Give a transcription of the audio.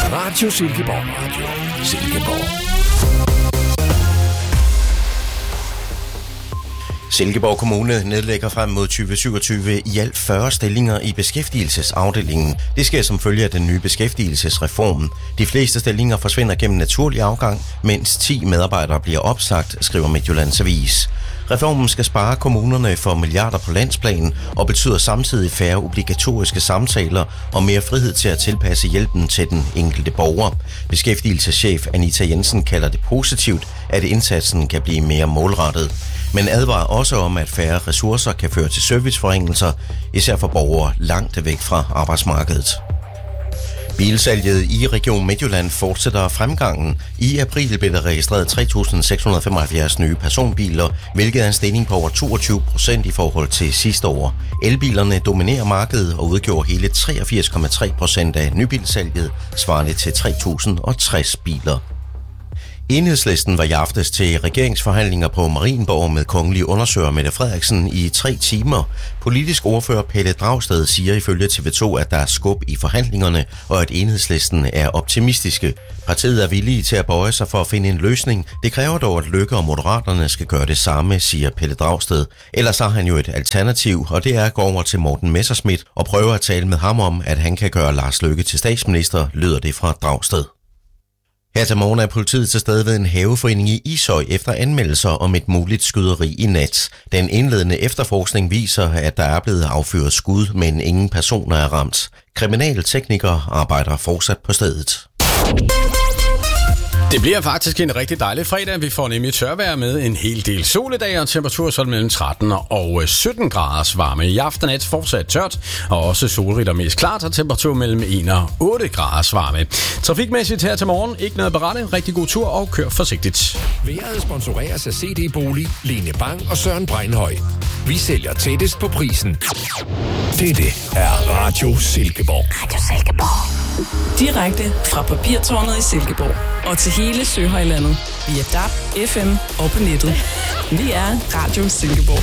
Radio Silkeborg. Radio Silkeborg. Silkeborg Kommune nedlægger frem mod 2027 i alt 40 stillinger i beskæftigelsesafdelingen. Det sker som følge af den nye beskæftigelsesreform. De fleste stillinger forsvinder gennem naturlig afgang, mens 10 medarbejdere bliver opsagt, skriver Midtjyllands Avis. Reformen skal spare kommunerne for milliarder på landsplan og betyder samtidig færre obligatoriske samtaler og mere frihed til at tilpasse hjælpen til den enkelte borger. Beskæftigelseschef Anita Jensen kalder det positivt, at indsatsen kan blive mere målrettet, men advarer også om, at færre ressourcer kan føre til serviceforringelser, især for borgere langt væk fra arbejdsmarkedet. Bilsalget i Region Midtjylland fortsætter fremgangen. I april blev der registreret 3.675 nye personbiler, hvilket er en stigning på over 22% i forhold til sidste år. Elbilerne dominerer markedet og udgjorde hele 83,3% af nybilsalget, svarende til 3.060 biler. Enhedslisten var i aftes til regeringsforhandlinger på Marienborg med kongelig undersøger Mette Frederiksen i 3 timer. Politisk ordfører Pelle Dragsted siger ifølge TV2, at der er skub i forhandlingerne, og at Enhedslisten er optimistiske. Partiet er villige til at bøje sig for at finde en løsning. Det kræver dog, at Løkke og Moderaterne skal gøre det samme, siger Pelle Dragsted. Ellers har han jo et alternativ, og det er at gå over til Morten Messerschmidt og prøve at tale med ham om, at han kan gøre Lars Løkke til statsminister, lyder det fra Dragsted. Her til morgen er politiet til stede ved en haveforening i Ishøj efter anmeldelser om et muligt skyderi i nat. Den indledende efterforskning viser, at der er blevet affyret skud, men ingen personer er ramt. Kriminalteknikere arbejder fortsat på stedet. Det bliver faktisk en rigtig dejlig fredag. Vi får nemlig tørvejr med en hel del sol i dag, og temperaturer så mellem 13 og 17 graders varme. I aften er det fortsat tørt, og også solrigt og mest klart, og temperatur mellem 1 og 8 graders varme. Trafikmæssigt her til morgen, ikke noget at berette. Rigtig god tur og kør forsigtigt. Været sponsoreres af CD Bolig, Lene Bang og Søren Breinhøj. Vi sælger tættest på prisen. Dette er Radio Silkeborg. Radio Silkeborg. Direkte fra Papirtårnet i Silkeborg og til hele Søhøjlandet via DAB, FM og på nettet. Vi er Radio Silkeborg.